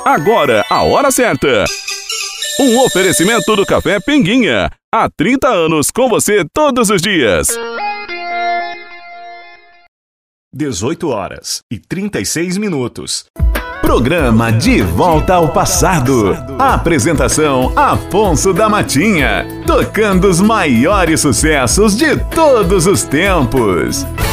Agora, a hora certa. Um oferecimento do Café Pinguinha. Há 30 anos com você todos os dias. 18h36. Programa De Volta ao Passado. Apresentação Afonso da Matinha. Tocando os maiores sucessos de todos os tempos.